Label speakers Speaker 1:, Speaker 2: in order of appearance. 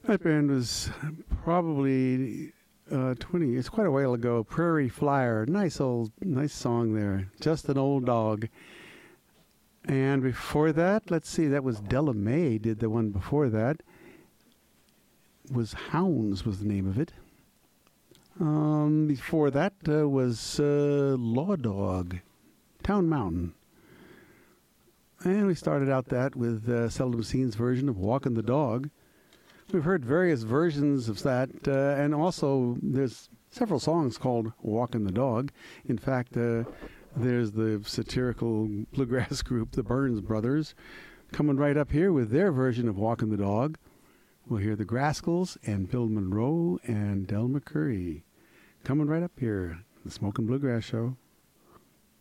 Speaker 1: That band was probably 20, it's quite a while ago. Prairie Flyer, nice song there. Just an Old Dog. And before that, let's see, that was Della Mae did the one before that. Was Hounds was the name of it. Before that was Law Dog, Town Mountain. And we started out that with Seldom Seen's version of Walking the Dog. We've heard various versions of that, and also there's several songs called Walking the Dog. In fact, there's the satirical bluegrass group, the Burns Brothers, coming right up here with their version of Walking the Dog. We'll hear the Grascals and Bill Monroe and Del McCurry coming right up here, the Smokin' Bluegrass Show.